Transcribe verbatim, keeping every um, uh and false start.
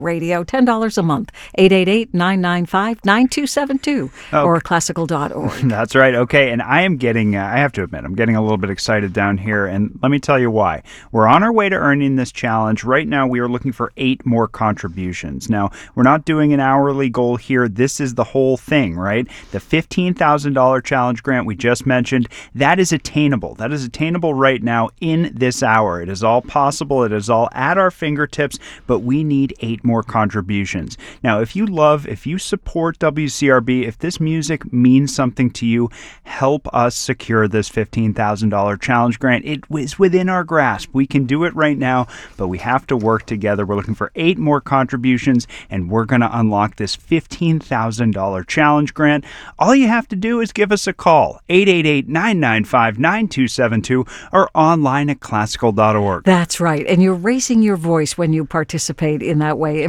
Radio, ten dollars a month, eight eight eight, nine nine five, nine two seven two Oh. or classical dot org. That's right. Okay. And I am getting, uh, I have to admit, I'm getting a little bit excited down here. And let me tell you why. We're on our way to earning this challenge. Right now, we are looking for eight more contributions. Now, we're not doing an hourly goal here. This is the whole thing, right? The fifteen thousand dollars challenge grant we just mentioned, that is attainable. That is attainable right now in this hour. It is all possible. It is all at our fingertips, but we need eight more contributions. Now, if you love, if you support W C R B, if this music means something to you, help us secure this fifteen thousand dollars challenge grant. It is within our grasp. We can do it right now, but we have to work together. We're looking for eight more contributions, and we're going to unlock this fifteen thousand dollars challenge grant. All you have to do is give us a call, eight eight eight, nine nine five, nine two seven two, or online at classical dot org. That's right. And you're raising your voice when you participate in that way.